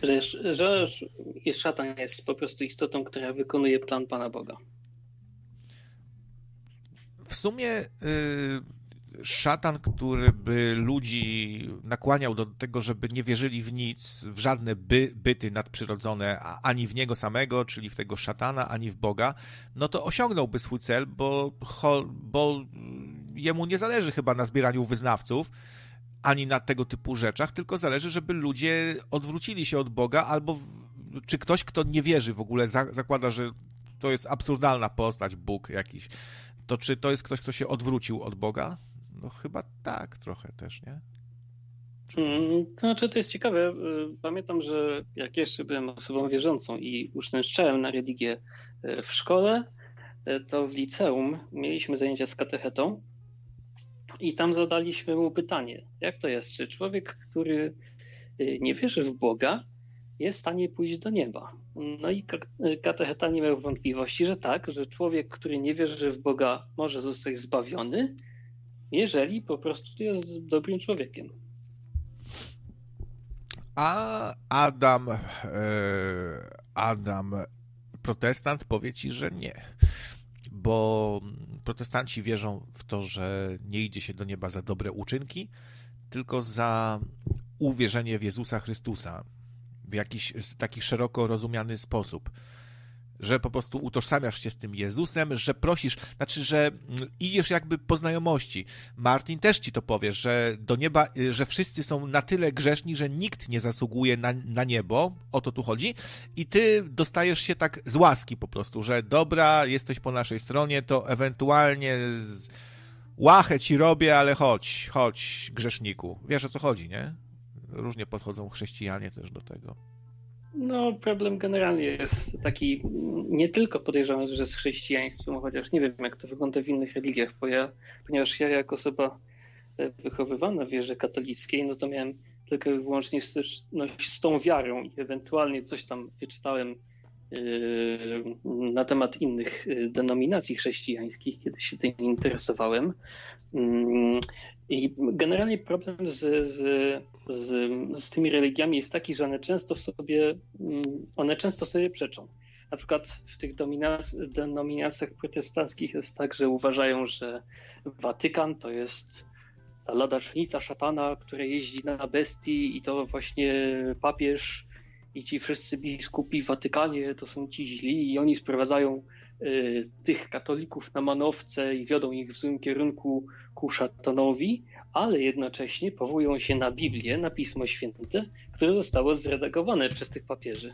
Że szatan jest po prostu istotą, która wykonuje plan Pana Boga. W sumie szatan, który by ludzi nakłaniał do tego, żeby nie wierzyli w nic, w żadne byty nadprzyrodzone, ani w niego samego, czyli w tego szatana, ani w Boga, no to osiągnąłby swój cel, bo jemu nie zależy chyba na zbieraniu wyznawców, ani na tego typu rzeczach, tylko zależy, żeby ludzie odwrócili się od Boga, albo czy ktoś, kto nie wierzy w ogóle, zakłada, że to jest absurdalna postać, Bóg jakiś, to czy to jest ktoś, kto się odwrócił od Boga? No chyba tak trochę też, nie? To znaczy, to jest ciekawe. Pamiętam, że jak jeszcze byłem osobą wierzącą i uczęszczałem na religię w szkole, to w liceum mieliśmy zajęcia z katechetą i tam zadaliśmy mu pytanie, jak to jest, czy człowiek, który nie wierzy w Boga, jest w stanie pójść do nieba. No i katecheta nie miał wątpliwości, że tak, że człowiek, który nie wierzy w Boga, może zostać zbawiony, jeżeli po prostu jest dobrym człowiekiem. A Adam, protestant, powie ci, że nie. Bo protestanci wierzą w to, że nie idzie się do nieba za dobre uczynki, tylko za uwierzenie w Jezusa Chrystusa w jakiś taki szeroko rozumiany sposób. Że po prostu utożsamiasz się z tym Jezusem, że prosisz, znaczy, że idziesz jakby po znajomości. Martin też ci to powie, że do nieba, że wszyscy są na tyle grzeszni, że nikt nie zasługuje na niebo, o to tu chodzi, i ty dostajesz się tak z łaski po prostu, że dobra, jesteś po naszej stronie, to ewentualnie łachę ci robię, ale chodź, grzeszniku. Wiesz, o co chodzi, nie? Różnie podchodzą chrześcijanie też do tego. No, problem generalnie jest taki, nie tylko podejrzewam, że z chrześcijaństwem, chociaż nie wiem, jak to wygląda w innych religiach, ponieważ ja jako osoba wychowywana w wierze katolickiej, no to miałem tylko i wyłącznie styczność z tą wiarą i ewentualnie coś tam wyczytałem na temat innych denominacji chrześcijańskich, kiedy się tym interesowałem. I generalnie problem z tymi religiami jest taki, że one często sobie przeczą. Na przykład w tych denominacjach protestanckich jest tak, że uważają, że Watykan to jest ta ladacznica szatana, która jeździ na bestii i to właśnie papież i ci wszyscy biskupi w Watykanie to są ci źli i oni sprowadzają tych katolików na manowce i wiodą ich w złym kierunku ku szatanowi, ale jednocześnie powołują się na Biblię, na Pismo Święte, które zostało zredagowane przez tych papieży.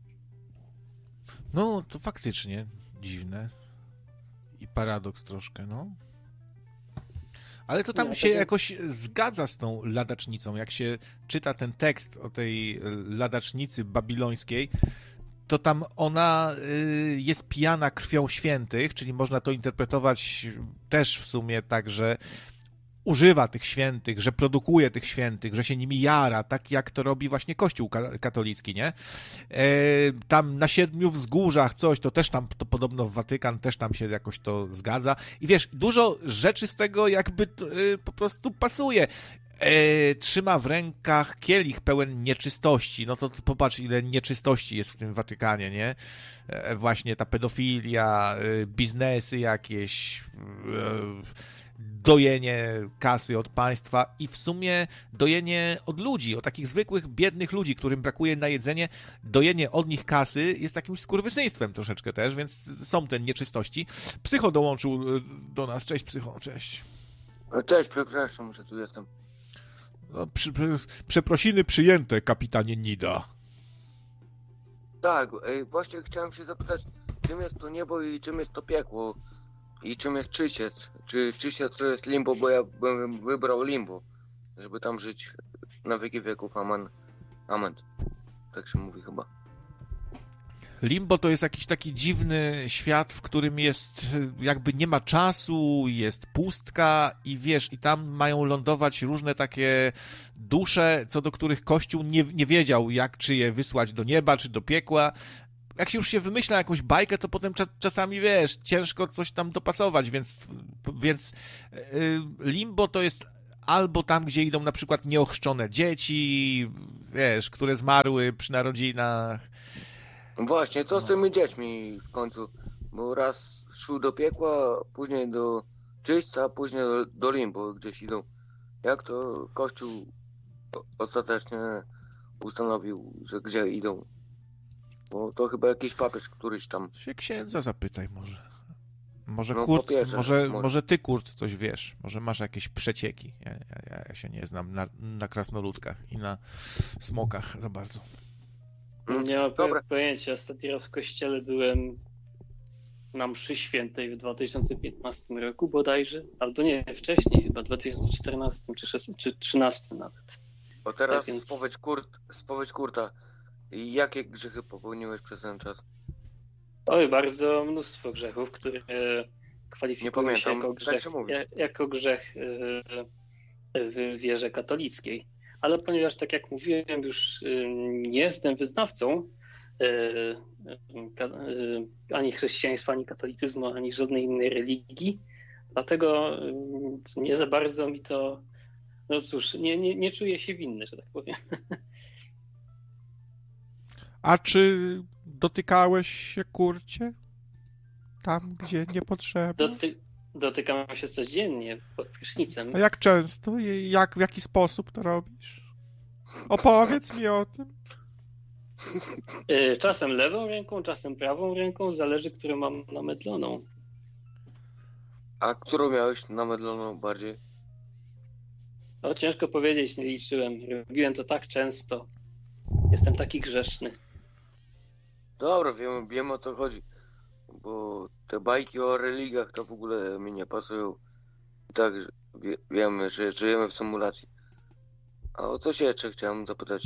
No, to faktycznie dziwne i paradoks troszkę, no. Ale to tam się jakoś zgadza z tą ladacznicą. Jak się czyta ten tekst o tej ladacznicy babilońskiej, to tam ona jest pijana krwią świętych, czyli można to interpretować też w sumie tak, że używa tych świętych, że produkuje tych świętych, że się nimi jara, tak jak to robi właśnie Kościół katolicki, nie? Tam na 7 wzgórzach coś, to też tam, to podobno Watykan też tam się jakoś to zgadza. I wiesz, dużo rzeczy z tego jakby po prostu pasuje. Trzyma w rękach kielich pełen nieczystości. No to popatrz, ile nieczystości jest w tym Watykanie, nie? Właśnie ta pedofilia, biznesy jakieś, dojenie kasy od państwa i w sumie dojenie od ludzi, od takich zwykłych, biednych ludzi, którym brakuje na jedzenie. Dojenie od nich kasy jest takim skurwysyństwem troszeczkę też, więc są te nieczystości. Psycho dołączył do nas. Cześć, Psycho, cześć. Cześć, przepraszam, że tu jestem. No, przeprosiny przyjęte, kapitanie Nida. Tak, właśnie chciałem się zapytać, czym jest to niebo i czym jest to piekło? I czym jest czyściec? Czy czyściec to jest limbo, bo ja bym wybrał limbo, żeby tam żyć na wieki wieków, amen. Amen. Tak się mówi chyba. Limbo to jest jakiś taki dziwny świat, w którym jest jakby nie ma czasu, jest pustka i wiesz, i tam mają lądować różne takie dusze, co do których Kościół nie wiedział, jak czy je wysłać do nieba, czy do piekła. Jak się już się wymyśla jakąś bajkę, to potem czasami, wiesz, ciężko coś tam dopasować, więc limbo to jest albo tam, gdzie idą na przykład nieochrzczone dzieci, wiesz, które zmarły przy narodzinach. Właśnie, co z tymi dziećmi w końcu? Bo raz szły do piekła, później do czyśćca, a później do limbo gdzieś idą. Jak to Kościół ostatecznie ustanowił, że gdzie idą? Bo to chyba jakiś papież któryś tam. Się księdza zapytaj może. Może No, Kurt, papieża, może ty, Kurt, coś wiesz. Może masz jakieś przecieki. Ja się nie znam na krasnoludkach i na smokach za bardzo. Nie mam Dobra. pojęcia. Ostatni raz w kościele byłem na mszy świętej w 2015 roku bodajże. Albo nie, wcześniej chyba, w 2014 czy 2013 nawet. Bo teraz Tak więc- spowiedź Kurta. Jakie grzechy popełniłeś przez ten czas? Oj, bardzo mnóstwo grzechów, które kwalifikują się pamiętam, jako tak grzech, się mówi. jako grzech w wierze katolickiej. Ale ponieważ, tak jak mówiłem, już nie jestem wyznawcą ani chrześcijaństwa, ani katolicyzmu, ani żadnej innej religii, dlatego nie za bardzo mi to, no cóż, nie czuję się winny, że tak powiem. A czy dotykałeś się, Kurcie? Tam, gdzie nie potrzeba? Dotykam się codziennie pod prysznicem. A jak często? I w jaki sposób to robisz? Opowiedz mi o tym. Czasem lewą ręką, czasem prawą ręką, zależy, którą mam namydloną. A którą miałeś namydloną bardziej? No, ciężko powiedzieć, nie liczyłem. Robiłem to tak często. Jestem taki grzeszny. Dobra, wiem o co chodzi. Bo te bajki o religiach to w ogóle mi nie pasują. Tak, wiemy, że żyjemy w symulacji. A o coś jeszcze chciałem zapytać.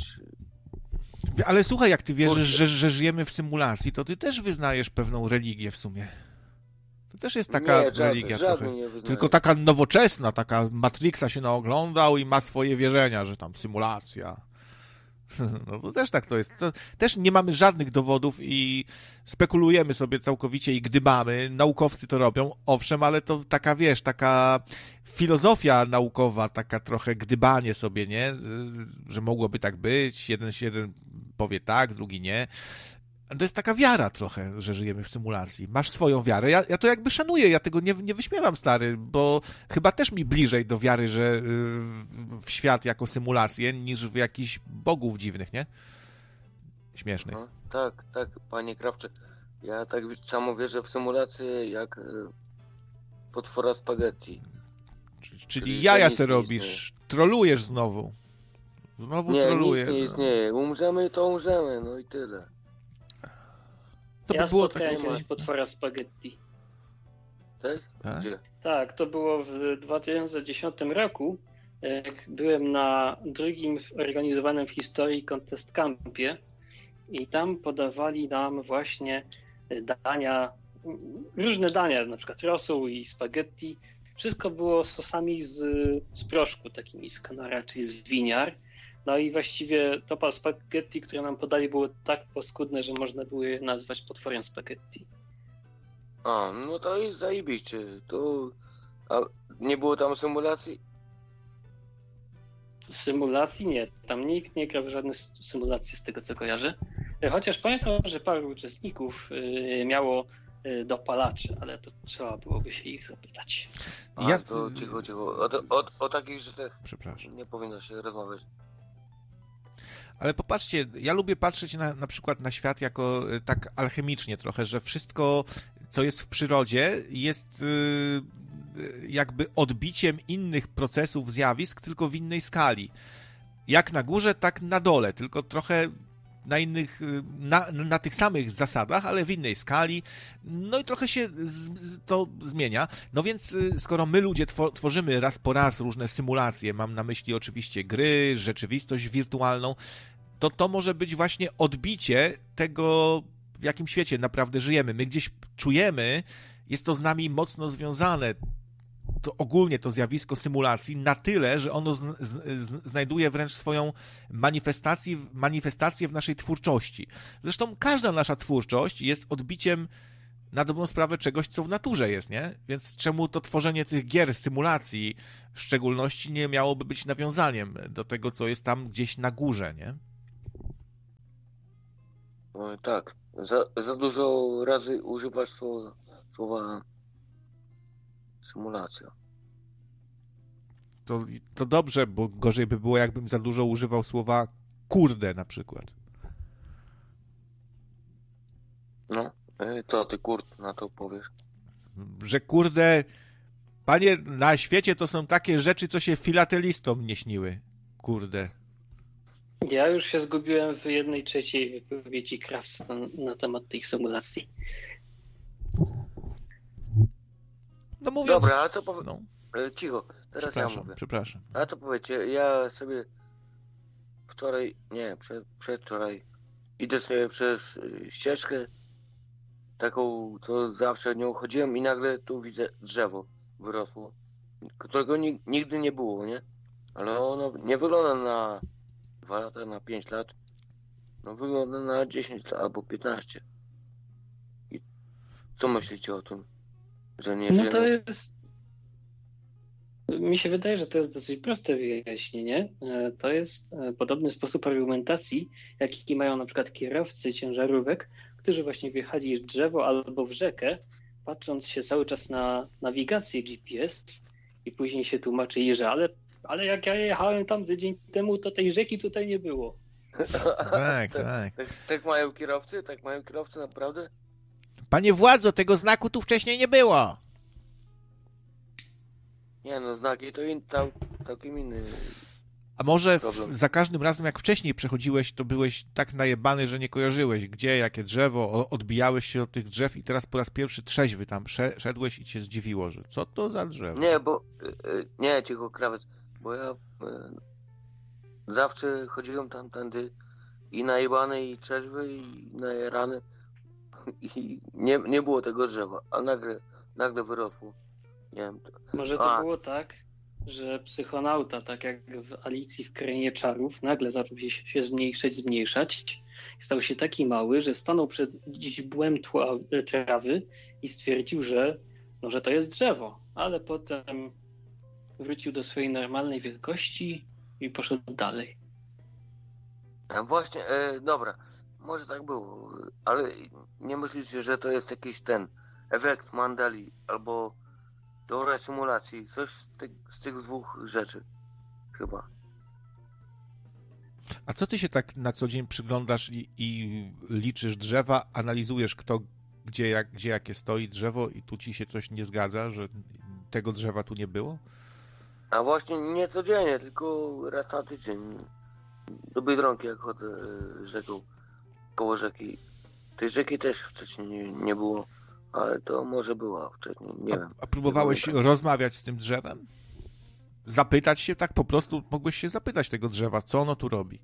Ale słuchaj, jak ty wierzysz, że żyjemy w symulacji, to ty też wyznajesz pewną religię w sumie. To też jest taka religia trochę. Nie wyznaję. Tylko taka nowoczesna, taka Matrixa się naoglądał i ma swoje wierzenia, że tam symulacja. No to też tak to jest. To też nie mamy żadnych dowodów i spekulujemy sobie całkowicie i gdybamy. Naukowcy to robią, owszem, ale to taka, wiesz, taka filozofia naukowa, taka trochę gdybanie sobie, nie? Że mogłoby tak być, jeden powie tak, drugi nie. To jest taka wiara trochę, że żyjemy w symulacji. Masz swoją wiarę. Ja to jakby szanuję, ja tego nie wyśmiewam, stary, bo chyba też mi bliżej do wiary, że w świat jako symulację, niż w jakichś bogów dziwnych, nie? Śmiesznych. No, tak, panie Krawcze. Ja tak samo wierzę w symulację jak potwora spaghetti. Czyli jaja se robisz, trolujesz znowu. Znowu Nie, trolujesz. nic nie istnieje. Umrzemy, to umrzemy, no i tyle. To Ja by było spotkałem takie... kiedyś potwora spaghetti. Tak? Tak? Gdzie? Tak, to było w 2010 roku. Byłem na drugim organizowanym w historii Contest Campie i tam podawali nam właśnie dania, różne dania, na przykład rosół i spaghetti. Wszystko było z sosami z proszku, takimi z kanara, czyli z winiar. No i właściwie to spaghetti, które nam podali, było tak paskudne, że można było je nazwać potworem spaghetti. A, no to jest zajebiście. To... A nie było tam symulacji? Symulacji nie. Tam nikt nie grał w żadne symulacje z tego, co kojarzę. Chociaż pamiętam, że paru uczestników miało dopalacze, ale to trzeba byłoby się ich zapytać. A, to cicho. O takich rzeczach Przepraszam. nie powinno się rozmawiać. Ale popatrzcie, ja lubię patrzeć na przykład na świat jako tak alchemicznie trochę, że wszystko, co jest w przyrodzie, jest jakby odbiciem innych procesów, zjawisk, tylko w innej skali. Jak na górze, tak na dole, tylko trochę na innych, na tych samych zasadach, ale w innej skali. No i trochę się to zmienia. No więc skoro my ludzie tworzymy raz po raz różne symulacje, mam na myśli oczywiście gry, rzeczywistość wirtualną, to może być właśnie odbicie tego, w jakim świecie naprawdę żyjemy. My gdzieś czujemy, jest to z nami mocno związane, to ogólnie to zjawisko symulacji na tyle, że ono znajduje wręcz swoją manifestację w naszej twórczości. Zresztą każda nasza twórczość jest odbiciem na dobrą sprawę czegoś, co w naturze jest, nie? Więc czemu to tworzenie tych gier, symulacji w szczególności nie miałoby być nawiązaniem do tego, co jest tam gdzieś na górze, nie? Tak, za dużo razy używasz słowa symulacja. To dobrze, bo gorzej by było, jakbym za dużo używał słowa kurde na przykład. No, co ty kurt na to powiesz? Że kurde, panie, na świecie to są takie rzeczy, co się filatelistom nie śniły. Kurde. Ja już się zgubiłem w 1/3 wypowiedzi Krawca na temat tych symulacji. No mówiąc... Dobra, a to no. Cicho, teraz ja mówię. Przepraszam. A to powiecie, ja sobie wczoraj, nie, przedwczoraj idę sobie przez ścieżkę taką, co zawsze nią chodziłem i nagle tu widzę drzewo wyrosło, którego nigdy nie było, nie? Ale ono nie wygląda na 2 lata, na 5 lat, no wygląda na 10 lat albo 15. I co myślicie o tym? Że nie No żyjemy? to jest... Mi się wydaje, że to jest dosyć proste wyjaśnienie. To jest podobny sposób argumentacji, jaki mają na przykład kierowcy ciężarówek, którzy właśnie wjechali w drzewo albo w rzekę, patrząc się cały czas na nawigację GPS i później się tłumaczyli, że ale jak ja jechałem tam tydzień temu, to tej rzeki tutaj nie było. Tak. Tak mają kierowcy? Tak mają kierowcy naprawdę? Panie władzo, tego znaku tu wcześniej nie było. Nie no, znaki to całkiem inny. A może problem. za każdym razem, jak wcześniej przechodziłeś, to byłeś tak najebany, że nie kojarzyłeś, gdzie, jakie drzewo, odbijałeś się od tych drzew i teraz po raz pierwszy trzeźwy tam szedłeś i cię zdziwiło, że co to za drzewo? Nie, bo... nie, cicho, krawiec, bo ja zawsze chodziłem tamtędy i najebany, i trzeźwy, i najarany i nie było tego drzewa, a nagle wyrosło. Nie wiem. Może to było tak, że psychonauta, tak jak w Alicji w Krainie Czarów, nagle zaczął się zmniejszać. Stał się taki mały, że stanął przed źdźbłem trawy i stwierdził, że to jest drzewo. Ale potem wrócił do swojej normalnej wielkości i poszedł dalej. A właśnie, dobra, może tak było, ale nie myślicie, że to jest jakiś ten efekt Mandeli albo teoria symulacji, coś z tych dwóch rzeczy, chyba. A co ty się tak na co dzień przyglądasz i liczysz drzewa, analizujesz gdzie jakie stoi drzewo i tu ci się coś nie zgadza, że tego drzewa tu nie było? A właśnie nie codziennie, tylko raz na tydzień. Do Biedronki jak chodzę rzeką, koło rzeki. Tej rzeki też wcześniej nie było, ale to może była wcześniej, nie wiem. A próbowałeś rozmawiać z tym drzewem? Zapytać się, tak po prostu mogłeś się zapytać tego drzewa, co ono tu robi?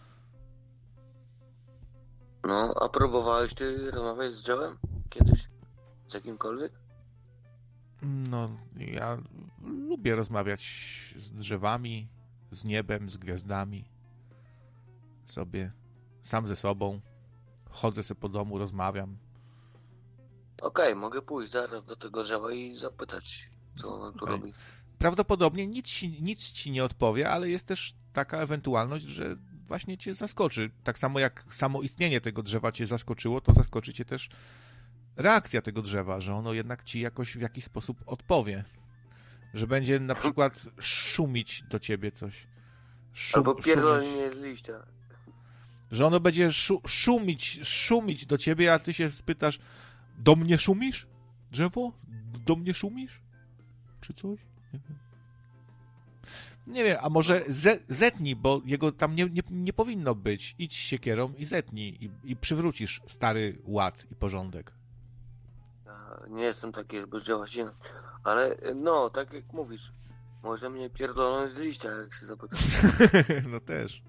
No, a próbowałeś ty rozmawiać z drzewem kiedyś? Z jakimkolwiek? No, ja lubię rozmawiać z drzewami, z niebem, z gwiazdami. Sobie, sam ze sobą. Chodzę sobie po domu, rozmawiam. Okej, mogę pójść zaraz do tego drzewa i zapytać, co ono tu robi. Prawdopodobnie nic ci nie odpowie, ale jest też taka ewentualność, że właśnie cię zaskoczy. Tak samo jak samo istnienie tego drzewa cię zaskoczyło, to zaskoczy cię też reakcja tego drzewa, że ono jednak ci jakoś w jakiś sposób odpowie. Że będzie na przykład szumić do ciebie coś. Albo pierdolnie z liścia. Że ono będzie szumić do ciebie, a ty się spytasz, do mnie szumisz? Drzewo? Do mnie szumisz? Czy coś? Nie wiem. Nie wiem, a może zetnij, bo jego tam nie powinno być. Idź siekierą i zetnij i przywrócisz stary ład i porządek. Ja nie jestem taki, żeby drzewa się... Ale no, tak jak mówisz, może mnie pierdolą z liścia, jak się zapytam. No też.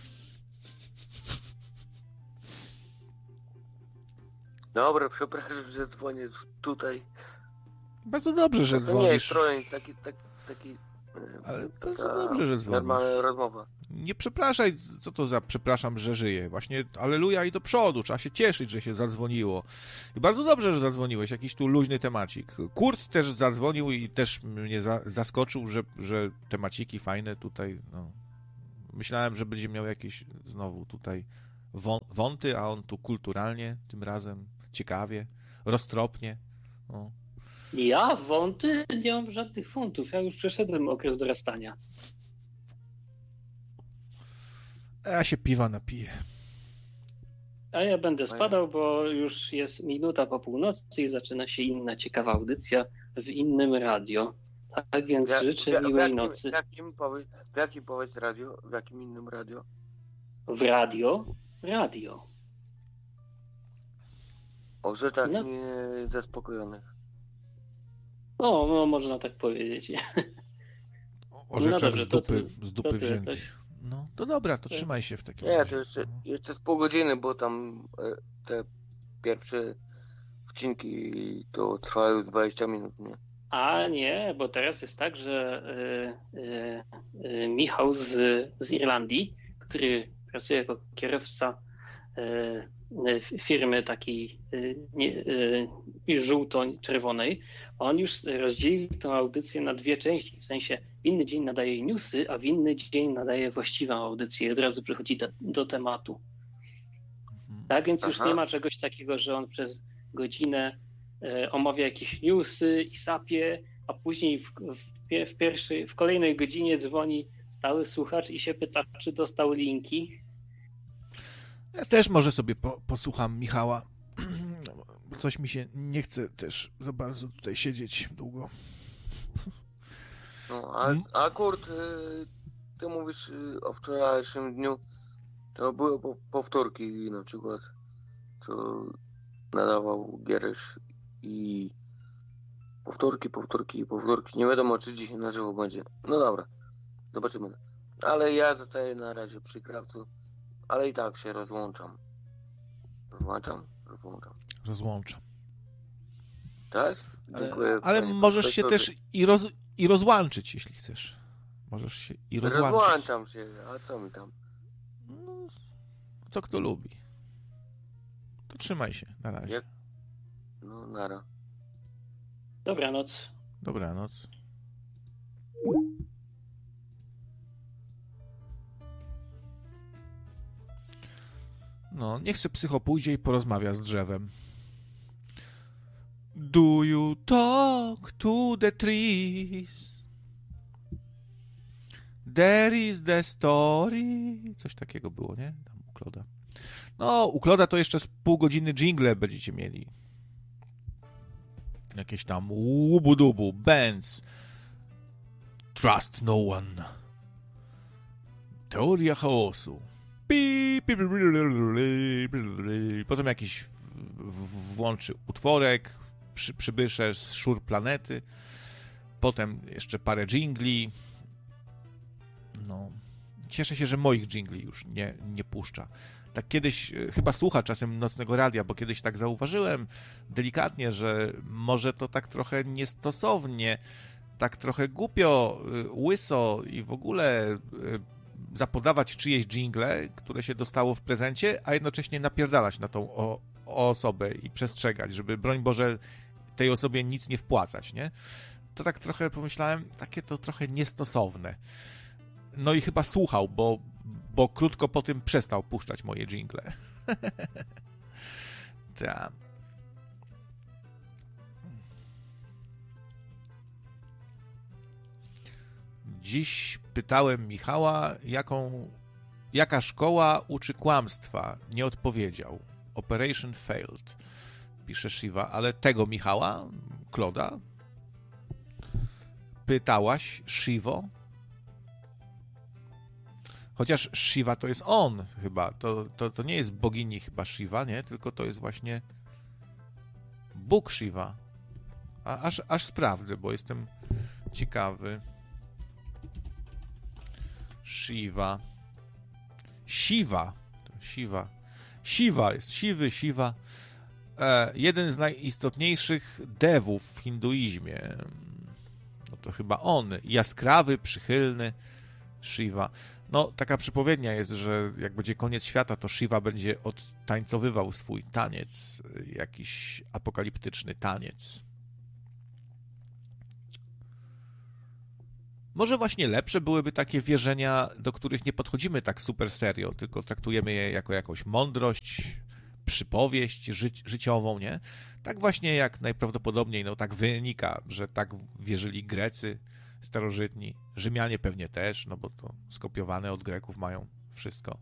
Dobra, przepraszam, że dzwonię tutaj. Bardzo dobrze, że to dzwonisz. nie jest trochę taki Ale bardzo dobrze, że dzwonisz. Normalna rozmowa. Nie przepraszaj, co to za przepraszam, że żyję. Właśnie alleluja i do przodu. Trzeba się cieszyć, że się zadzwoniło. I bardzo dobrze, że zadzwoniłeś. Jakiś tu luźny temacik. Kurt też zadzwonił i też mnie zaskoczył, że temaciki fajne tutaj. No. Myślałem, że będzie miał jakieś znowu tutaj wąty, a on tu kulturalnie tym razem, ciekawie, roztropnie. No. Ja wąty? Nie mam żadnych wątów. Ja już przeszedłem okres dorastania. Ja się piwa napiję. A ja będę spadał, bo już jest minuta po północy i zaczyna się inna ciekawa audycja w innym radio. Tak więc życzę miłej nocy. W jakim powiedz radio? W jakim innym radio? W radio? Radio. O rzeczach niezaspokojonych. O, no można tak powiedzieć. O rzeczach dobrze, z dupy wziętych. No, to dobra, to trzymaj się w takim razie. Nie, to jeszcze z pół godziny, bo tam te pierwsze wcinki to trwają 20 minut, nie? A nie, bo teraz jest tak, że Michał z Irlandii, który pracuje jako kierowca firmy takiej żółto-czerwonej, on już rozdzielił tę audycję na dwie części. W sensie w inny dzień nadaje newsy, a w inny dzień nadaje właściwą audycję i od razu przechodzi do tematu. Tak więc już nie ma czegoś takiego, że on przez godzinę omawia jakieś newsy i sapie, a później w kolejnej godzinie dzwoni stały słuchacz i się pyta, czy dostał linki. Ja też może sobie posłucham Michała. Coś mi się nie chce też za bardzo tutaj siedzieć długo. No, a Kurt, ty mówisz o wczorajszym dniu, to były powtórki na przykład, co nadawał Gieresz i powtórki. Nie wiadomo, czy dzisiaj na żywo będzie. No dobra, zobaczymy. Ale ja zostaję na razie przy krawcu, ale i tak się rozłączam. Rozłączam. Tak? Dziękuję. Ale możesz się też i rozłączyć, jeśli chcesz. Możesz się i rozłączyć. Rozłączam się, a co mi tam? No, co kto lubi. To trzymaj się, na razie. No, nara. Dobranoc. Dobranoc. No, niech se psycho pójdzie i porozmawia z drzewem. Do you talk to the trees? There is the story. Coś takiego było, nie? Tam u Kloda. No, u Kloda to jeszcze z pół godziny dżingle będziecie mieli. Jakieś tam łubu-dubu, Benz, Trust No One, Teoria chaosu. Potem jakiś włączy utworek, przybysze z szur planety, potem jeszcze parę dżingli. No, cieszę się, że moich dżingli już nie puszcza. Tak kiedyś chyba słucha czasem nocnego radia, bo kiedyś tak zauważyłem delikatnie, że może to tak trochę niestosownie, tak trochę głupio, łyso i w ogóle zapodawać czyjeś dżingle, które się dostało w prezencie, a jednocześnie napierdalać na tą osobę i przestrzegać, żeby, broń Boże, tej osobie nic nie wpłacać, nie? To tak trochę pomyślałem, takie to trochę niestosowne. No i chyba słuchał, bo krótko po tym przestał puszczać moje dżingle. Tak. Dziś pytałem Michała, jaka szkoła uczy kłamstwa. Nie odpowiedział. Operation failed, pisze Shiva. Ale tego Michała, Kloda? Pytałaś, Shivo? Chociaż Shiva to jest on chyba. To nie jest bogini chyba Shiva, nie? Tylko to jest właśnie Bóg Shiva. Aż sprawdzę, bo jestem ciekawy. Shiva. Shiva jest siwy, Shiva. Jeden z najistotniejszych devów w hinduizmie. No to chyba on. Jaskrawy, przychylny Shiva. No, taka przypowiednia jest, że jak będzie koniec świata, to Shiva będzie odtańcowywał swój taniec, jakiś apokaliptyczny taniec. Może właśnie lepsze byłyby takie wierzenia, do których nie podchodzimy tak super serio, tylko traktujemy je jako jakąś mądrość, przypowieść życiową, nie? Tak właśnie jak najprawdopodobniej, no tak wynika, że tak wierzyli Grecy starożytni, Rzymianie pewnie też, no bo to skopiowane od Greków mają wszystko.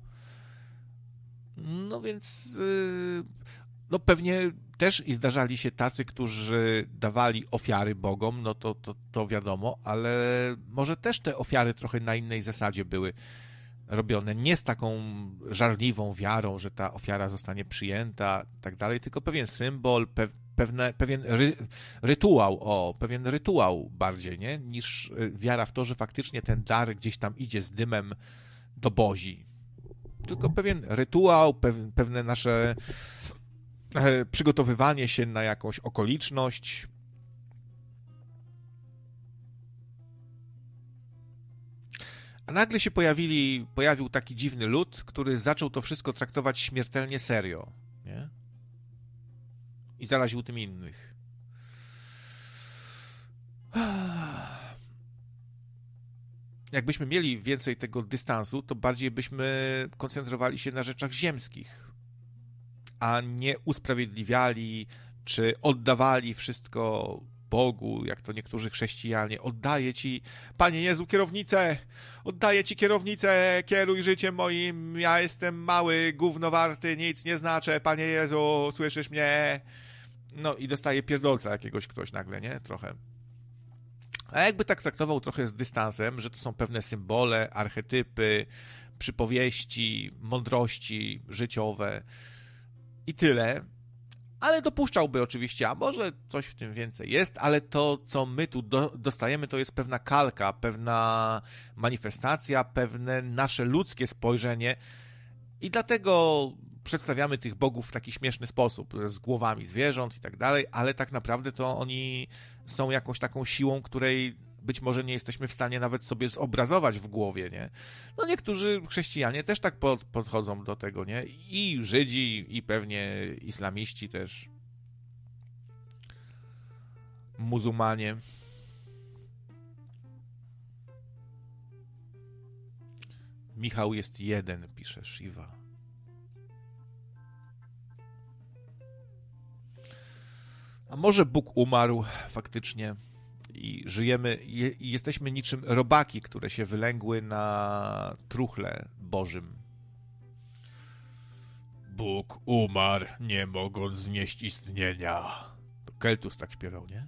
No więc no pewnie też i zdarzali się tacy, którzy dawali ofiary bogom, no to wiadomo, ale może też te ofiary trochę na innej zasadzie były robione, nie z taką żarliwą wiarą, że ta ofiara zostanie przyjęta i tak dalej, tylko pewien symbol, pewien rytuał bardziej, nie? Niż wiara w to, że faktycznie ten dar gdzieś tam idzie z dymem do Bozi. Tylko pewien rytuał, pewne nasze przygotowywanie się na jakąś okoliczność. A nagle się pojawił taki dziwny lud, który zaczął to wszystko traktować śmiertelnie serio, nie? I zaraził tym innych. Jakbyśmy mieli więcej tego dystansu, to bardziej byśmy koncentrowali się na rzeczach ziemskich, a nie usprawiedliwiali, czy oddawali wszystko Bogu, jak to niektórzy chrześcijanie. Oddaję Ci, Panie Jezu, kierownicę! Oddaję Ci kierownicę! Kieruj życiem moim! Ja jestem mały, gównowarty, nic nie znaczę, Panie Jezu, słyszysz mnie? No i dostaje pierdolca jakiegoś ktoś nagle, nie? Trochę. A jakby tak traktował trochę z dystansem, że to są pewne symbole, archetypy, przypowieści, mądrości życiowe i tyle, ale dopuszczałby oczywiście, a może coś w tym więcej jest, ale to, co my tu dostajemy, to jest pewna kalka, pewna manifestacja, pewne nasze ludzkie spojrzenie i dlatego przedstawiamy tych bogów w taki śmieszny sposób, z głowami zwierząt i tak dalej, ale tak naprawdę to oni są jakąś taką siłą, której być może nie jesteśmy w stanie nawet sobie zobrazować w głowie, nie? No niektórzy chrześcijanie też tak podchodzą do tego, nie? I Żydzi, i pewnie islamiści też. Muzułmanie. Michał jest jeden, pisze Shiva. A może Bóg umarł faktycznie i żyjemy, i jesteśmy niczym robaki, które się wylęgły na truchle Bożym. Bóg umarł, nie mogąc znieść istnienia. To Keltus tak śpiewał, nie?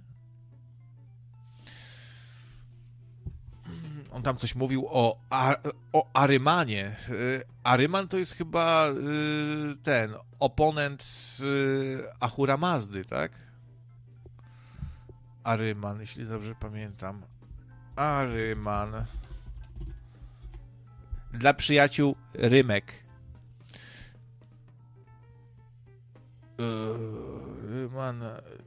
On tam coś mówił o Arymanie. Aryman to jest chyba ten oponent Ahura Mazdy, tak? Aryman, jeśli dobrze pamiętam. Aryman. Dla przyjaciół Rymek. Ryman.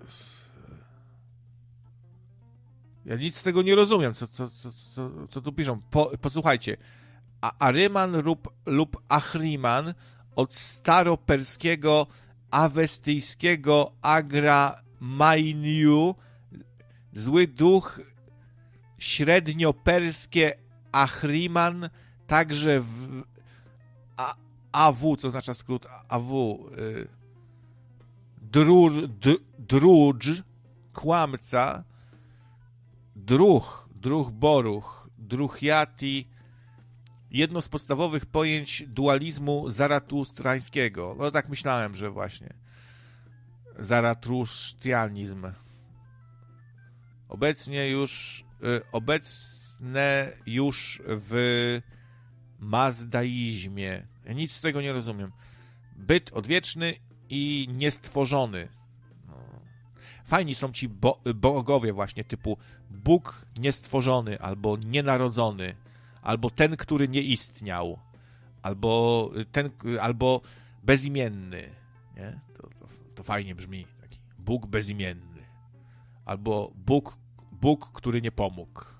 Ja nic z tego nie rozumiem, co tu piszą. Posłuchajcie. Aryman lub Ahriman od staroperskiego awestyjskiego Agra-Mainiu, zły duch, średnioperskie Ahriman, także w AW, co oznacza skrót AW, drudż, kłamca, druh boruch, druhiati, jedno z podstawowych pojęć dualizmu zaratustrańskiego. No tak myślałem, że właśnie zaratrusztianizm. Obecne już w mazdaizmie. Ja nic z tego nie rozumiem. Byt odwieczny i niestworzony. Fajni są ci bogowie właśnie typu Bóg niestworzony, albo nienarodzony, albo ten, który nie istniał, albo bezimienny. Nie? To fajnie brzmi. Taki Bóg bezimienny. Albo Bóg, który nie pomógł.